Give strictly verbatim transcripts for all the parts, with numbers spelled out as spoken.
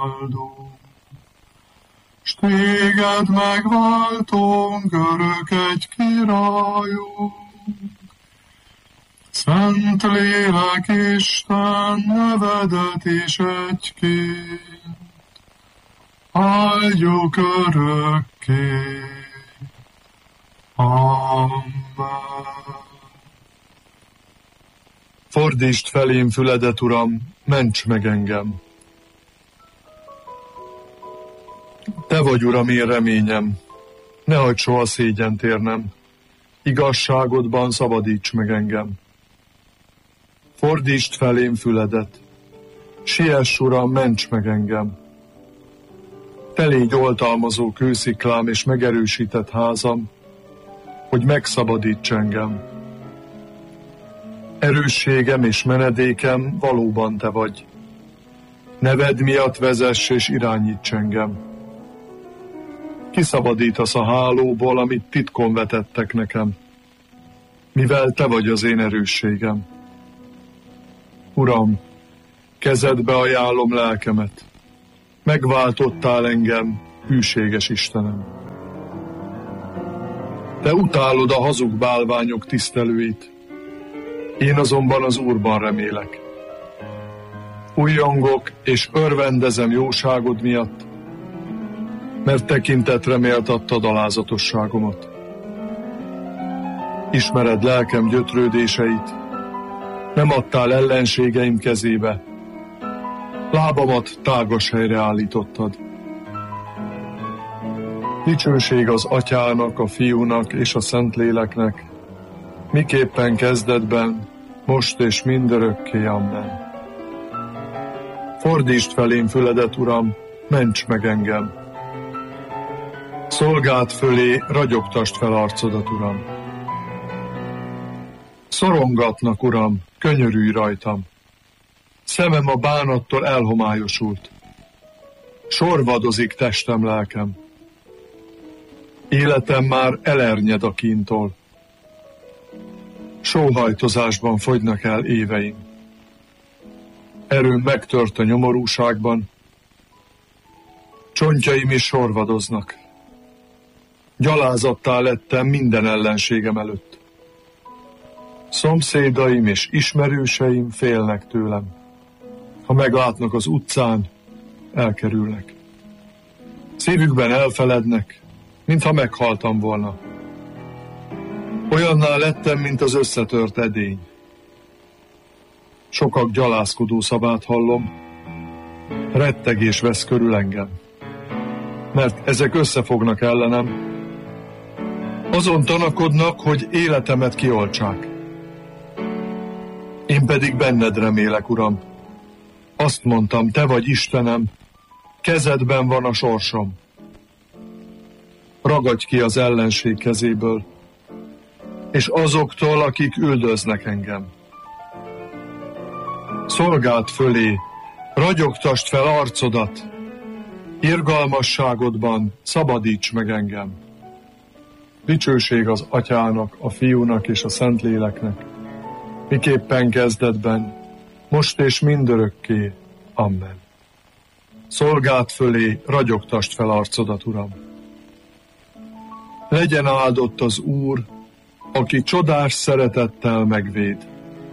áldunk. S téged megváltunk, örök egy királyunk. Szent Lélek Isten, nevedet is egyként, áldjuk örökké. Amen. Fordítsd felém füledet, Uram, ments meg engem. Te vagy, Uram, én reményem, ne hagyd soha szégyent érnem, igazságodban szabadíts meg engem. Fordítsd felém füledet, siess, Uram, ments meg engem. Te légy oltalmazó kősziklám és megerősített házam, hogy megszabadíts engem. Erősségem és menedékem valóban Te vagy. Neved miatt vezess és irányíts engem. Kiszabadítasz a hálóból, amit titkon vetettek nekem, mivel Te vagy az én erősségem. Uram, kezedbe ajánlom lelkemet, megváltottál engem, hűséges Istenem. Te utálod a hazug bálványok tisztelőit, én azonban az Úrban remélek. Újjongok és örvendezem jóságod miatt, mert tekintetre méltattad alázatosságomat. Ismered lelkem gyötrődéseit, nem adtál ellenségeim kezébe, lábamat tágas helyre állítottad. Dicsőség az Atyának, a Fiúnak és a Szentléleknek, miképpen kezdetben, most és mindörökké. Amen. Fordítsd felém füledet, Uram, ments meg engem. Szolgád fölé ragyogtasd fel arcodat, Uram. Szorongatnak, Uram, könyörülj rajtam. Szemem a bánattól elhomályosult. Sorvadozik testem, lelkem. Életem már elernyed a kíntól. Sóhajtozásban fogynak el éveim. Erőm megtört a nyomorúságban. Csontjaim is sorvadoznak. Gyalázattá lettem minden ellenségem előtt. Szomszédaim és ismerőseim félnek tőlem. Ha meglátnak az utcán, elkerülnek. Szívükben elfelednek, mintha meghaltam volna. Olyanná lettem, mint az összetört edény. Sokak gyalázkodó szavát hallom, rettegés vesz körül engem. Mert ezek összefognak ellenem, azon tanakodnak, hogy életemet kioltsák. Én pedig benned remélek, Uram. Azt mondtam, Te vagy Istenem, kezedben van a sorsom. Ragadj ki az ellenség kezéből, és azoktól, akik üldöznek engem. Szolgáld fölé, ragyogtasd fel arcodat, irgalmasságodban szabadíts meg engem. Dicsőség az Atyának, a Fiúnak és a Szentléleknek, miképpen kezdetben, most és mindörökké. Amen. Szolgáld fölé, ragyogtasd fel arcodat, Uram. Legyen áldott az Úr, aki csodás szeretettel megvéd.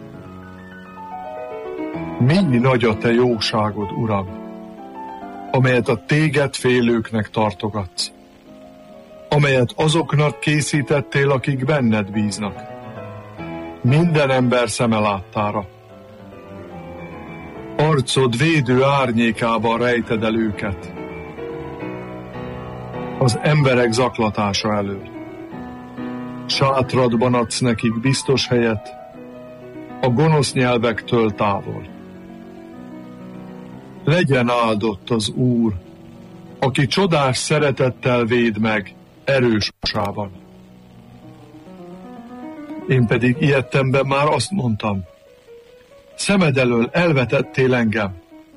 Mi nagy a Te jóságod, Uram, amelyet a Téged félőknek tartogatsz, amelyet azoknak készítettél, akik benned bíznak, minden ember szeme láttára. Arcod védő árnyékában rejted el őket, az emberek zaklatása elől. Sátradban adsz nekik biztos helyet, a gonosz nyelvektől távol. Legyen áldott az Úr, aki csodás szeretettel véd meg erősségében. Én pedig ilyettemben már azt mondtam, szemed elől elvetettél engem,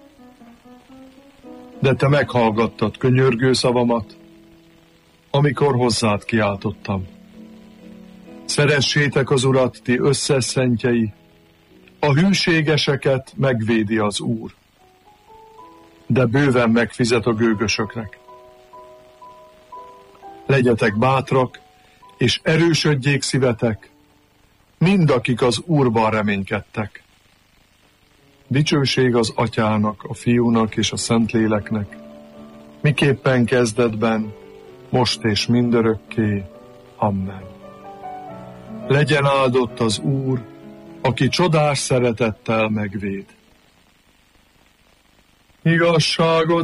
de Te meghallgattad könyörgő szavamat, amikor hozzád kiáltottam. Szeressétek az Urat, ti összes szentjei, a hűségeseket megvédi az Úr. de bőven megfizet a gőgösöknek. Legyetek bátrak, és erősödjék szívetek, mind akik az Úrban reménykedtek. Dicsőség az Atyának, a Fiúnak és a Szentléleknek, miképpen kezdetben, most és mindörökké. Amen. Legyen áldott az Úr, aki csodás szeretettel megvéd. Igazságot